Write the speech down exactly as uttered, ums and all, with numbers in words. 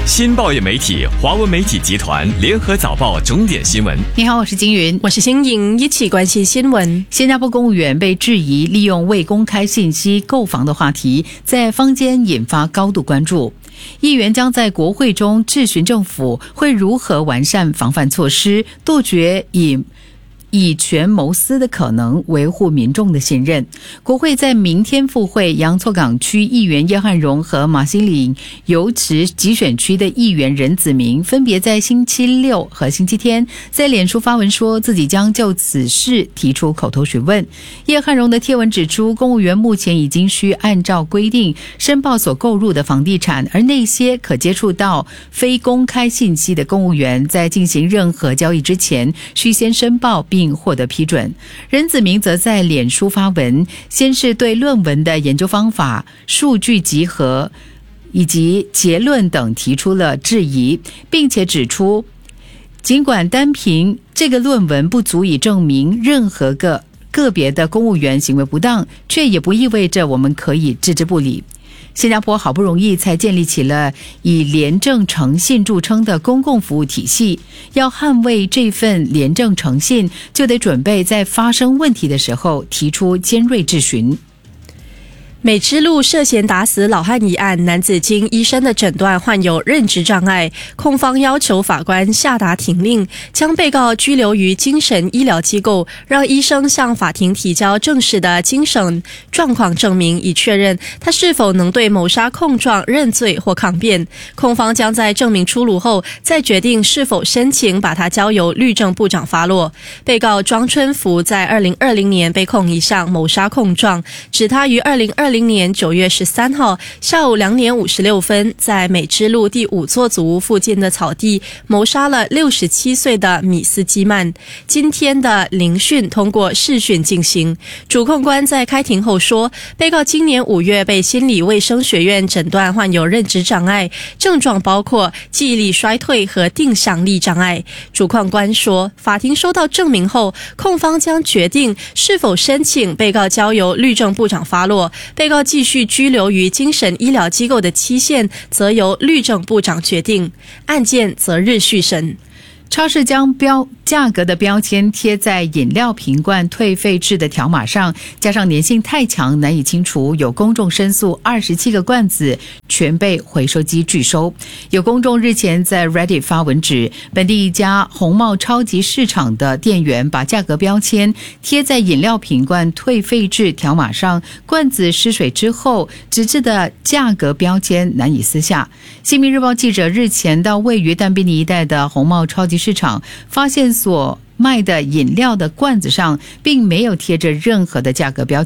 新报业媒体华文媒体集团联合早报重点新闻。 你好，我是金云， 我是新颖，一起关心新闻。 新加坡公务员被质疑利用未公开信息购房的话题，在坊间引发高度关注。议员将在国会中质询政府会如何完善防范措施，杜绝以以权谋私的可能，维护民众的信任。国会在明天复会，洋错港区议员叶汉荣和马西岭油池集选区的议员任子明分别在星期六和星期天在脸书发文说自己将就此事提出口头询问。叶汉荣的贴文指出，公务员目前已经需按照规定申报所购入的房地产，而那些可接触到非公开信息的公务员在进行任何交易之前需先申报并并获得批准。任子明则在脸书发文，先是对论文的研究方法、数据集合以及结论等提出了质疑，并且指出，尽管单凭这个论文不足以证明任何个个别的公务员行为不当，却也不意味着我们可以置之不理。新加坡好不容易才建立起了以廉政诚信著称的公共服务体系，要捍卫这份廉政诚信，就得准备在发生问题的时候提出尖锐质询。 美之路涉嫌打死老汉一案，男子经医生的诊断患有认知障碍，控方要求法官下达停令，将被告拘留于精神医疗机构，让医生向法庭提交正式的精神状况证明，以确认他是否能对谋杀控状认罪或抗辩。控方将在证明出炉后再决定是否申请把他交由律政部长发落。被告庄春福在二零二零年被控一项谋杀控状，指他于二零二零年九月十三号下午两点五十六分，在美之路第五座祖屋附近的草地谋杀了六十七岁的米斯基曼。今天的聆讯通过视讯进行。主控官在开庭后说，被告今年五月被心理卫生学院诊断患有认知障碍，症状包括记忆力衰退和定向力障碍。主控官说，法庭收到证明后，控方将决定是否申请被告交由律政部长发落，被告继续居留于精神医疗机构的期限则由律政部长决定，案件择日续审。 超市将标价格的标签贴在饮料瓶罐退费制的条码上，加上粘性太强难以清除，有公众申诉二十七个罐子全被回收机拒收。有公众日前在 Reddit 发文指，本地一家红帽超级市场的店员把价格标签贴在饮料瓶罐退费制条码上，罐子失水之后纸质的价格标签难以撕下。新民日报记者日前到位于但宾尼一带的红帽超级市场，发现所卖的饮料的罐子上并没有贴着任何的价格标